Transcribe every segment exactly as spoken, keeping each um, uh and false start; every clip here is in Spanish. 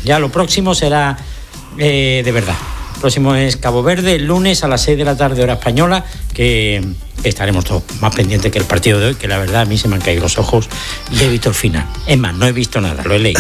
Ya lo próximo será eh, de verdad. El próximo es Cabo Verde, el lunes a las seis de la tarde, hora española, que estaremos todos más pendientes que el partido de hoy, que la verdad a mí se me han caído los ojos y he visto el final. Es más, no he visto nada, lo he leído.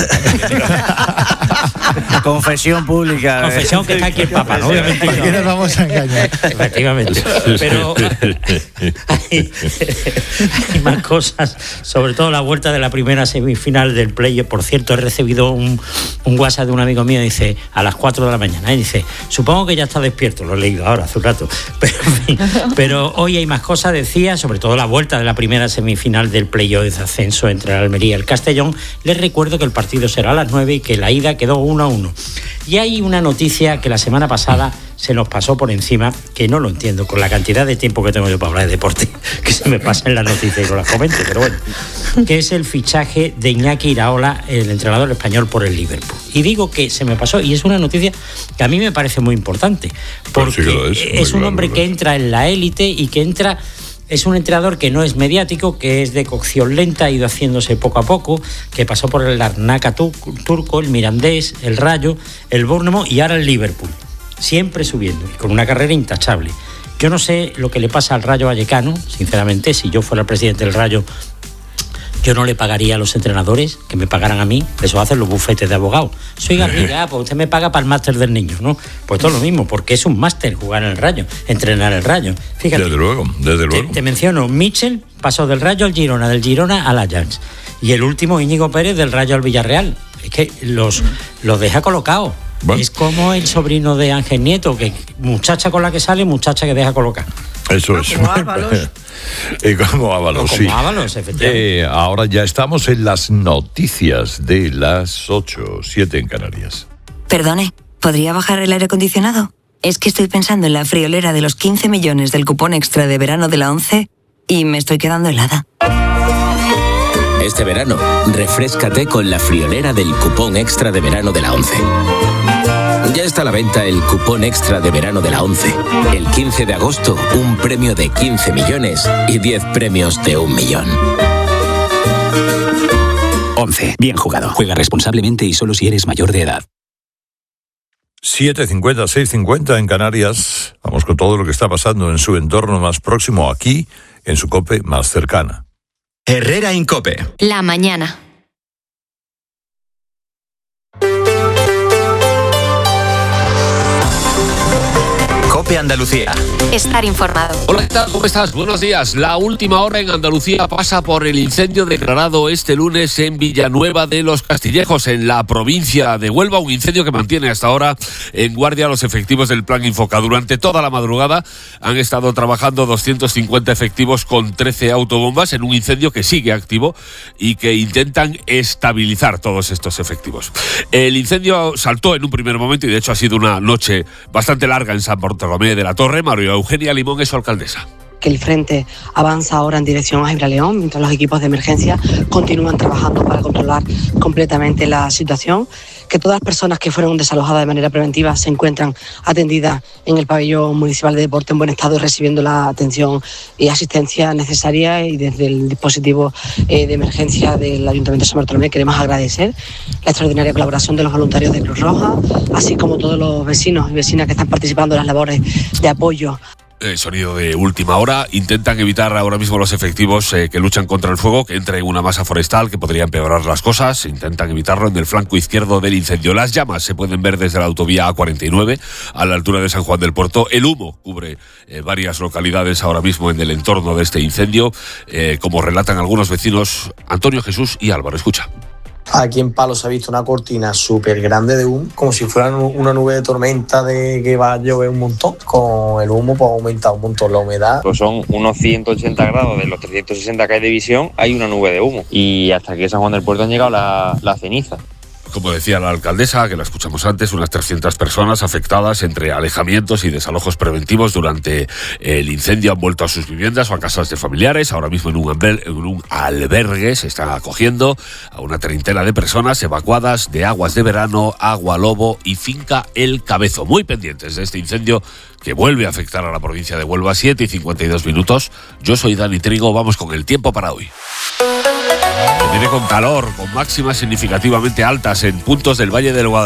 Confesión pública. Confesión que está aquí el Papa, ¿no? Obviamente. ¿Por qué nos vamos a engañar? Efectivamente. Pero hay, hay más cosas, sobre todo la vuelta de la primera semifinal del play. Por cierto, he recibido un, un WhatsApp de un amigo mío, dice, a las cuatro de la mañana, y dice, supongo que ya está despierto, lo he leído ahora hace un rato, pero, en fin, pero hoy hay más cosas, decía, sobre todo la vuelta de la primera semifinal del playoff de ascenso entre el Almería y el Castellón. Les recuerdo que el partido será a las nueve y que la ida quedó uno a uno. Y hay una noticia que la semana pasada se nos pasó por encima, que no lo entiendo, con la cantidad de tiempo que tengo yo para hablar de deporte, que se me pasa en las noticias y no las comento, pero bueno, que es el fichaje de Iñaki Iraola, el entrenador español, por el Liverpool. Y digo que se me pasó, y es una noticia que a mí me parece muy importante, porque sí es, es un hombre que entra en la élite y que entra... Es un entrenador que no es mediático, que es de cocción lenta, ha ido haciéndose poco a poco, que pasó por el Larnaca turco, el Mirandés, el Rayo, el Bournemouth y ahora el Liverpool. Siempre subiendo y con una carrera intachable. Yo no sé lo que le pasa al Rayo Vallecano, sinceramente. Si yo fuera el presidente del Rayo, yo no le pagaría a los entrenadores que me pagaran a mí. Eso hacen los bufetes de abogados. Soy Garriga, pues usted me paga para el máster del niño, ¿no? Pues todo lo mismo, porque es un máster jugar en el Rayo, entrenar el Rayo. Fíjate, desde luego, desde luego. Te, te menciono, Mitchell pasó del Rayo al Girona, del Girona al Ajax. Y el último, Íñigo Pérez, del Rayo al Villarreal. Es que los, los deja colocados. Bueno. Es como el sobrino de Ángel Nieto, que muchacha con la que sale, muchacha que deja colocar. Eso es. Como Ábalos. eh, como Ábalos, no, como sí. Ábalos, efectivamente. Eh, ahora ya estamos en las noticias de las ocho, siete en Canarias. Perdone, ¿podría bajar el aire acondicionado? Es que estoy pensando en la friolera de los quince millones del cupón extra de verano de la ONCE y me estoy quedando helada. Este verano, refréscate con la friolera del cupón extra de verano de la ONCE. Ya está a la venta el cupón extra de verano de la ONCE. El quince de agosto, un premio de quince millones y diez premios de un millón. ONCE. Bien jugado. Juega responsablemente y solo si eres mayor de edad. siete cincuenta, seis cincuenta en Canarias. Vamos con todo lo que está pasando en su entorno más próximo, aquí, en su COPE más cercana. Herrera en COPE. La mañana. COPE Andalucía. Estar informado. Hola, ¿qué tal? ¿Cómo estás? Buenos días. La última hora en Andalucía pasa por el incendio declarado este lunes en Villanueva de los Castillejos, en la provincia de Huelva. Un incendio que mantiene hasta ahora en guardia a los efectivos del Plan Infoca. Durante toda la madrugada han estado trabajando doscientos cincuenta efectivos con trece autobombas en un incendio que sigue activo y que intentan estabilizar todos estos efectivos. El incendio saltó en un primer momento y de hecho ha sido una noche bastante larga en San Bartolomé de la Torre. María Eugenia Limón es su alcaldesa. Que el frente avanza ahora en dirección a Gibraleón, mientras los equipos de emergencia continúan trabajando para controlar completamente la situación, que todas las personas que fueron desalojadas de manera preventiva se encuentran atendidas en el pabellón municipal de deporte en buen estado y recibiendo la atención y asistencia necesaria, y desde el dispositivo eh, de emergencia del Ayuntamiento de San Bartolomé queremos agradecer la extraordinaria colaboración de los voluntarios de Cruz Roja, así como todos los vecinos y vecinas que están participando en las labores de apoyo. El sonido de última hora. Intentan evitar ahora mismo los efectivos eh, que luchan contra el fuego, que entra en una masa forestal que podría empeorar las cosas. Intentan evitarlo en el flanco izquierdo del incendio. Las llamas se pueden ver desde la autovía A cuarenta y nueve a la altura de San Juan del Puerto. El humo cubre eh, varias localidades ahora mismo en el entorno de este incendio, eh, como relatan algunos vecinos Antonio, Jesús y Álvaro. Escucha. Aquí en Palos se ha visto una cortina súper grande de humo, como si fuera una nube de tormenta de que va a llover un montón. Con el humo pues ha aumentado un montón la humedad. Pues son unos ciento ochenta grados de los trescientos sesenta que hay de visión, hay una nube de humo. Y hasta aquí a San Juan del Puerto han llegado la, la ceniza. Como decía la alcaldesa, que la escuchamos antes, unas trescientas personas afectadas entre alejamientos y desalojos preventivos durante el incendio han vuelto a sus viviendas o a casas de familiares. Ahora mismo en un, alber- en un albergue se están acogiendo a una treintena de personas evacuadas de Aguas de Verano, Agua Lobo y Finca El Cabezo. Muy pendientes de este incendio que vuelve a afectar a la provincia de Huelva. Siete y cincuenta y dos minutos. Yo soy Dani Trigo. Vamos con el tiempo para hoy. Que viene con calor, con máximas significativamente altas en puntos del Valle del Guadalquivir.